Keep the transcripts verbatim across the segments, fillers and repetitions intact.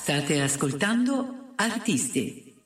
State ascoltando Artisti.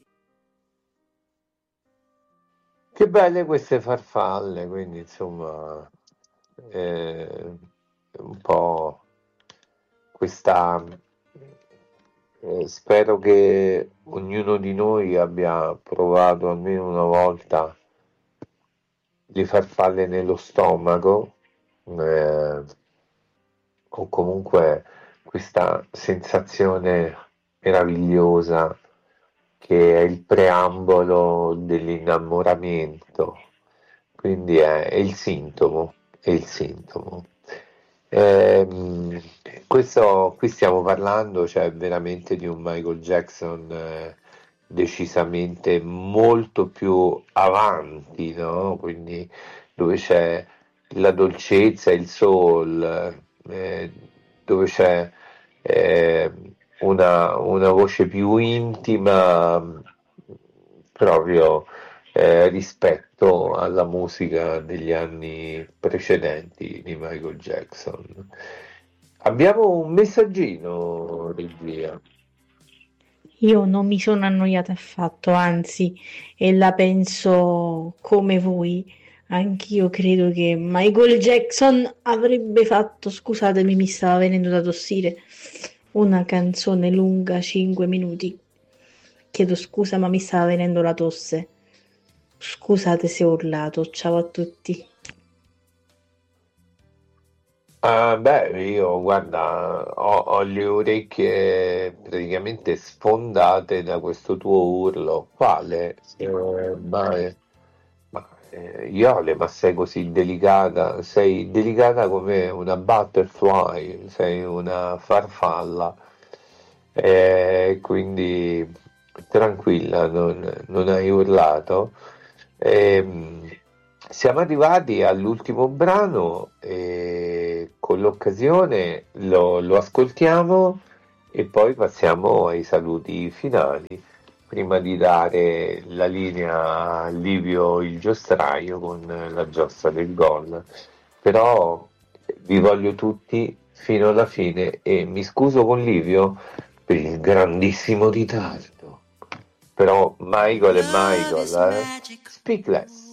Che belle queste farfalle, quindi insomma eh, un po' questa eh, spero che ognuno di noi abbia provato almeno una volta le farfalle nello stomaco, eh, o comunque questa sensazione meravigliosa che è il preambolo dell'innamoramento, quindi è, è il sintomo, è il sintomo. Ehm, questo, qui stiamo parlando, cioè, veramente di un Michael Jackson eh, decisamente molto più avanti, no? Quindi dove c'è la dolcezza, il soul, eh, dove c'è eh, una, una voce più intima proprio eh, rispetto alla musica degli anni precedenti di Michael Jackson. Abbiamo un messaggino, regia. Io non mi sono annoiata affatto, anzi, e la penso come voi. Anch'io credo che Michael Jackson avrebbe fatto, scusatemi, mi stava venendo da tossire, una canzone lunga cinque minuti. Chiedo scusa, ma mi stava venendo la tosse. Scusate se ho urlato. Ciao a tutti. Ah, beh, io guarda, ho, ho le orecchie praticamente sfondate da questo tuo urlo. Quale? Eh, ma, ma eh, Iole, ma sei così delicata? Sei delicata come una butterfly, sei una farfalla. Eh, quindi tranquilla, non, non hai urlato. Ehm, siamo arrivati all'ultimo brano e con l'occasione lo, lo ascoltiamo e poi passiamo ai saluti finali prima di dare la linea a Livio il giostraio con la giostra del gol. Però vi voglio tutti fino alla fine e mi scuso con Livio per il grandissimo ritardo. Però Michael e Michael, eh? Speak less.